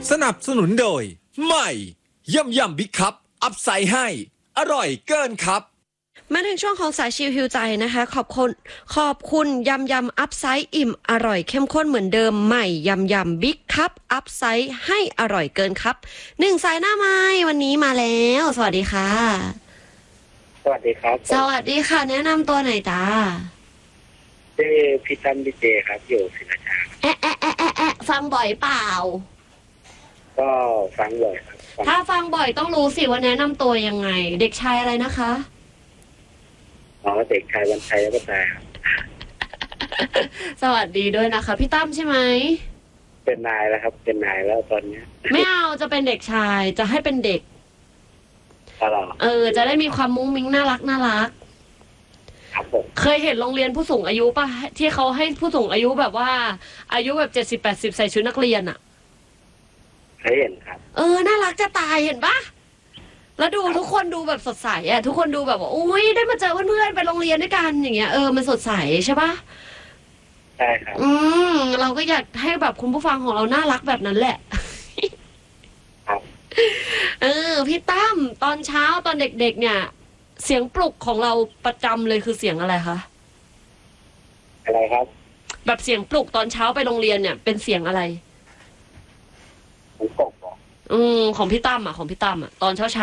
สนับสนุนโดยใหม่ยำบิ๊กคัพอัพไซด์ให้อร่อยเกินครับมาถึงช่วงของสายชิลฮิวใจนะคะขอบคุณยำอัพไซด์อิ่มอร่อยเข้มข้นเหมือนเดิมใหม่ยำบิ๊กคัพอัพไซด์ให้อร่อยเกินครับ1 สายหน้าไม้วันนี้มาแล้วสวัสดีค่ะสวัสดีครับสวัสดีค่ะแนะนำตัวหน่อยจ้าชื่อพี่ตั้มดีเจครับอยู่ศรีราชาฟังบ่อยเปล่าก็ฟังบ่อยครับถ้าฟังบ่อยต้องรู้สิว่าแนะนำตัวยังไงเด็กชายอะไรนะคะเด็กชายวันชัยแล้วก็ตายครับสวัสดีด้วยนะคะพี่ตั้มใช่ไหมเป็นนายแล้วครับเป็นนายแล้วตอนนี้ไม่เอาจะเป็นเด็กชายจะให้เป็นเด็กจะได้มีความมุ้งมิ้งน่ารักครับผมเคยเห็นโรงเรียนผู้สูงอายุป่ะที่เขาให้ผู้สูงอายุแบบว่าอายุแบบ70-80ใส่ชุดนักเรียนอ่ะเคยเห็นครับน่ารักจะตายเห็นป่ะแล้วดูทุกคนดูแบบสดใสอ่ะทุกคนดูแบบว่าอุ้ยได้มาเจอเพื่อนๆไปโรงเรียนด้วยกันอย่างเงี้ยมันสดใสใช่ป่ะใช่ครับเราก็อยากให้แบบคุณผู้ฟังของเราน่ารักแบบนั้นแหละครับพี่ตั้มตอนเช้าตอนเด็กๆเนี่ยเสียงปลุกของเราประจำเลยคือเสียงอะไรคะอะไรครับแบบเสียงปลุกตอนเช้าไปโรงเรียนเนี่ยเป็นเสียงอะไรของกบของพี่ตั้มอ่ะตอนเช้า